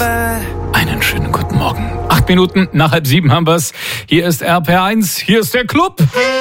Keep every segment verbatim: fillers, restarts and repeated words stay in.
Einen schönen guten Morgen. Acht Minuten nach halb sieben haben wir's. Hier ist R P R eins, hier ist der Club.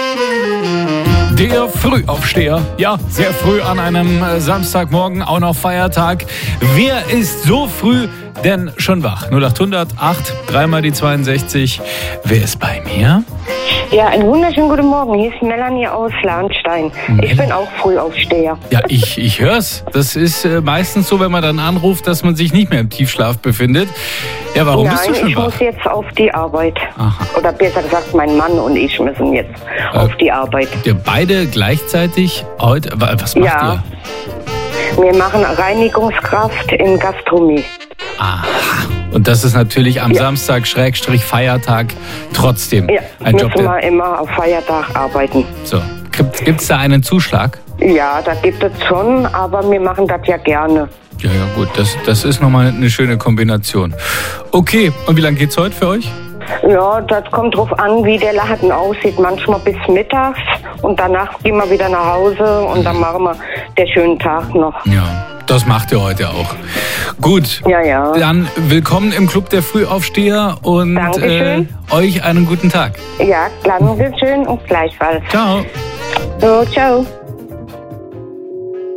Der Frühaufsteher. Ja, sehr früh an einem Samstagmorgen, auch noch Feiertag. Wer ist so früh denn schon wach? null acht hundert acht, dreimal die zweiundsechzig. Wer ist bei mir? Ja, einen wunderschönen guten Morgen. Hier ist Melanie aus Lahnstein. Mel- Ich bin auch Frühaufsteher. Ja, ich, ich hör's. Das ist äh, meistens so, wenn man dann anruft, dass man sich nicht mehr im Tiefschlaf befindet. Ja, warum Nein, bist du schon ich wach? muss jetzt auf die Arbeit. Aha. Oder besser gesagt, mein Mann und ich müssen jetzt Äh, auf die Arbeit. Ihr beide gleichzeitig heute? wa- Was macht Ja. ihr? Wir machen Reinigungskraft in Gastronomie. Aha. Und das ist natürlich am Ja. Samstag, Schrägstrich, Feiertag, trotzdem Ja, ein Job, müssen der... wir immer auf Feiertag arbeiten. So, gibt es da einen Zuschlag? Ja, da gibt es schon, aber wir machen das ja gerne. Ja, ja, gut, das, das ist nochmal eine schöne Kombination. Okay, und wie lange geht's heute für euch? Ja, das kommt drauf an, wie der Laden aussieht. Manchmal bis mittags und danach gehen wir wieder nach Hause und dann machen wir den schönen Tag noch. Ja, das macht ihr heute auch. Gut, Ja, ja. dann willkommen im Club der Frühaufsteher und äh, Dankeschön. euch einen guten Tag. Ja, Dankeschön und gleichfalls. Ciao. So, ciao.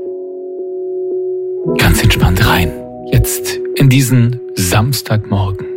Ganz entspannt rein. Jetzt in diesen Samstagmorgen.